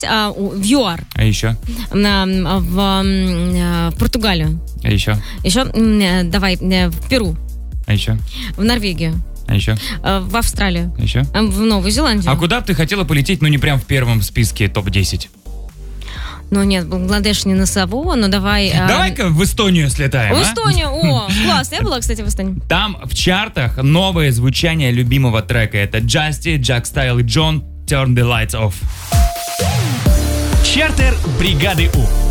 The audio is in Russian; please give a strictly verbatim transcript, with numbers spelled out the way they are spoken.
а, в ЮАР. А еще? На, в, в Португалию. А еще? Еще, давай, в Перу. А еще? В Норвегию. А еще? В Австралию. А еще? В Новую Зеландию. А куда бы ты хотела полететь, ну не прям в первом списке топ десять? Ну нет, Бангладеш не назову, но давай... Давай-ка в Эстонию слетаем, В а? Эстонию, о, классно. Я была, кстати, в Эстонии. Там в чартах новое звучание любимого трека. Это Justy, Jack Style и John Turn the Lights Off. Чартер бригады У.